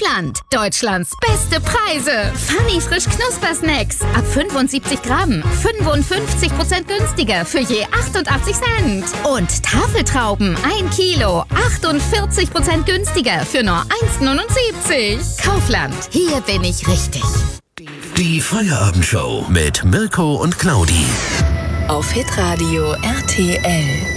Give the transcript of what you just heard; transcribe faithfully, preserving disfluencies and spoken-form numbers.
Kaufland. Deutschlands beste Preise. Funny frisch Knuspersnacks. Ab fünfundsiebzig Gramm. fünfundfünfzig Prozent günstiger für je achtundachtzig Cent. Und Tafeltrauben. ein Kilo. achtundvierzig Prozent günstiger für nur eins neunundsiebzig. Kaufland. Hier bin ich richtig. Die Feierabendshow mit Mirko und Claudi. Auf Hitradio R T L.